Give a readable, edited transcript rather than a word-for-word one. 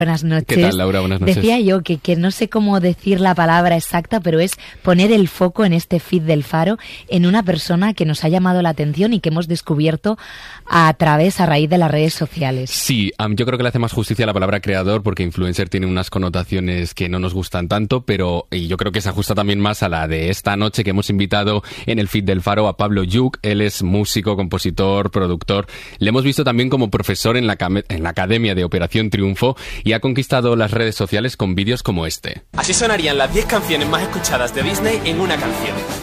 Buenas noches. ¿Qué tal, Laura? Buenas noches. Decía yo que no sé cómo decir la palabra exacta, pero es poner el foco en este feed del Faro en una persona que nos ha llamado la atención y que hemos descubierto a raíz de las redes sociales. Sí, yo creo que le hace más justicia a la palabra creador, porque influencer tiene unas connotaciones que no nos gustan tanto, y yo creo que se ajusta también más a la de esta noche, que hemos invitado en el feed del Faro a Pablo Lluch. Él es músico, compositor, productor. Le hemos visto también como profesor en la Academia de Operación Triunfo y ha conquistado las redes sociales con vídeos como este. Así sonarían las 10 canciones más escuchadas de Disney en una canción.